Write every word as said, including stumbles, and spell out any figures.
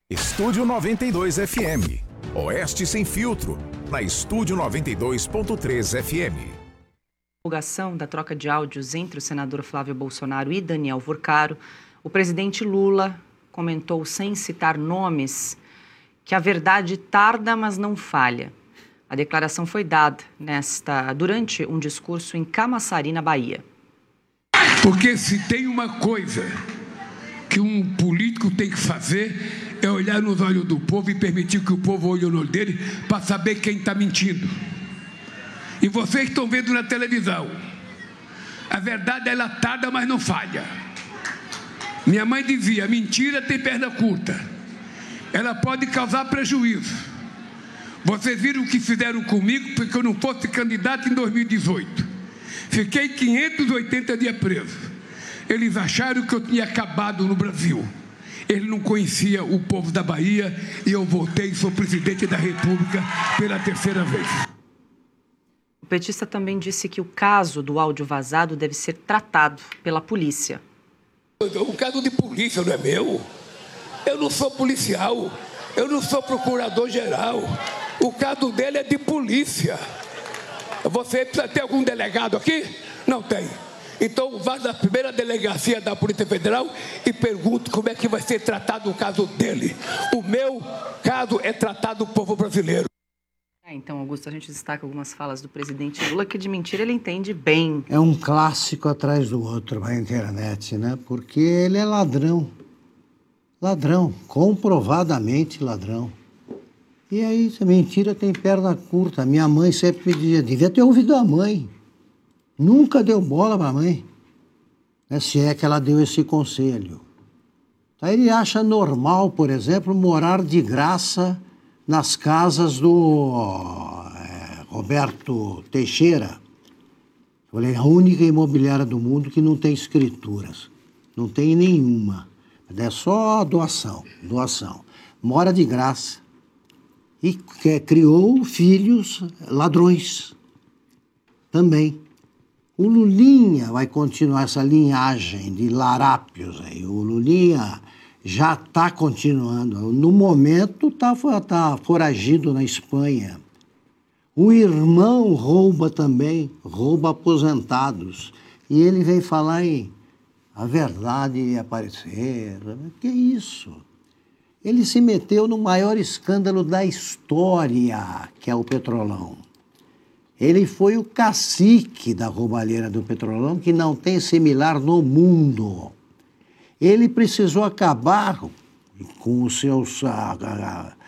Estúdio noventa e dois F M. Oeste Sem Filtro, na Estúdio noventa e dois ponto três F M. Na divulgação da troca de áudios entre o senador Flávio Bolsonaro e Daniel Vorcaro, o presidente Lula comentou, sem citar nomes, que a verdade tarda, mas não falha. A declaração foi dada nesta, durante um discurso em Camaçari, na Bahia. Porque se tem uma coisa que um político tem que fazer é olhar nos olhos do povo e permitir que o povo olhe no olho dele para saber quem está mentindo. E vocês estão vendo na televisão. A verdade ela tarda, mas não falha. Minha mãe dizia, mentira tem perna curta. Ela pode causar prejuízo. Vocês viram o que fizeram comigo porque eu não fosse candidato em dois mil e dezoito. Fiquei quinhentos e oitenta dias preso. Eles acharam que eu tinha acabado no Brasil. Ele não conhecia o povo da Bahia e eu voltei e sou presidente da República pela terceira vez. O petista também disse que o caso do áudio vazado deve ser tratado pela polícia. O caso de polícia não é meu. Eu não sou policial. Eu não sou procurador-geral. O caso dele é de polícia. Você precisa ter algum delegado aqui? Não tem. Então vá na primeira delegacia da Polícia Federal e pergunte como é que vai ser tratado o caso dele. O meu caso é tratado do povo brasileiro. É, então, Augusto, a gente destaca algumas falas do presidente Lula que de mentira ele entende bem. É um clássico atrás do outro na internet, né? Porque ele é ladrão. Ladrão, comprovadamente ladrão. E aí, essa mentira tem perna curta. Minha mãe sempre me dizia, devia ter ouvido a mãe. Nunca deu bola para a mãe. Né? Se é que ela deu esse conselho. Aí ele acha normal, por exemplo, morar de graça nas casas do é, Roberto Teixeira. É a única imobiliária do mundo que não tem escrituras. Não tem nenhuma. É só doação, doação. Mora de graça. E que, criou filhos ladrões também. O Lulinha vai continuar essa linhagem de larápios aí. O Lulinha já está continuando. No momento está tá foragido na Espanha. O irmão rouba também, rouba aposentados. E ele vem falar em a verdade aparecer. Que isso? Ele se meteu no maior escândalo da história, que é o Petrolão. Ele foi o cacique da roubalheira do Petrolão, que não tem similar no mundo. Ele precisou acabar com os seus